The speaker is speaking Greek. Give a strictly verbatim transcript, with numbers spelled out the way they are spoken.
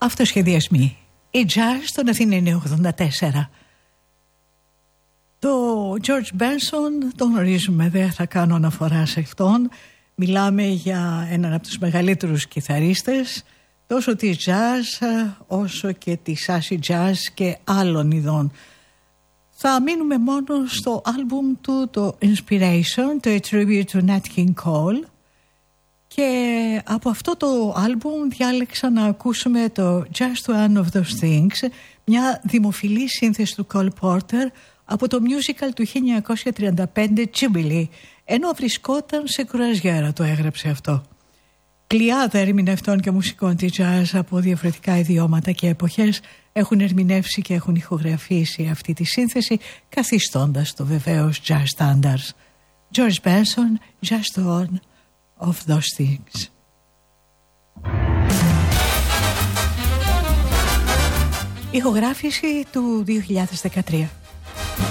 Αυτοσχεδιασμοί. Η jazz στον Αθηναίνιο ογδόντα τέσσερα. Το George Benson τον γνωρίζουμε, δεν θα κάνω αναφορά σε αυτόν. Μιλάμε για έναν από τους μεγαλύτερους κιθαρίστες τόσο της jazz όσο και της acid jazz και άλλων ειδών. Θα μείνουμε μόνο στο άλμπουμ του, το Inspiration, το A Tribute to Nat King Cole, και από αυτό το άλμπουμ διάλεξα να ακούσουμε το Just One of Those Things, μια δημοφιλή σύνθεση του Cole Porter από το musical του χίλια εννιακόσια τριάντα πέντε Jubilee, ενώ βρισκόταν σε κουραζιέρα το έγραψε αυτό. Πλειάδα ερμηνευτών και μουσικών της jazz από διαφορετικά ιδιώματα και εποχές έχουν ερμηνεύσει και έχουν ηχογραφήσει αυτή τη σύνθεση, καθιστώντας το βεβαίως jazz standards. George Benson, Just One of Those Things. Ηχογράφηση του δύο χιλιάδες δεκατρία.